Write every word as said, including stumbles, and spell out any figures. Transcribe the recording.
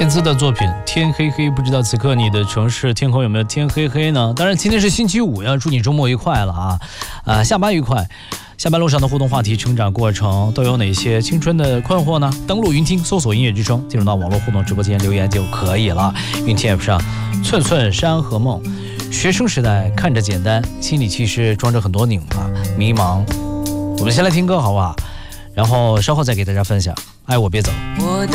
燕姿的作品《天黑黑》，不知道此刻你的城市天空有没有天黑黑呢？当然，今天是星期五，要祝你周末愉快了啊！啊，下班愉快。下班路上的互动话题，成长过程都有哪些青春的困惑呢？登录云听，搜索音乐之声，进入到网络互动直播间留言就可以了。云听 App 上，寸寸山河梦。学生时代看着简单，心里其实装着很多拧巴、迷茫。我们先来听歌好不好？然后稍后再给大家分享。爱我别走。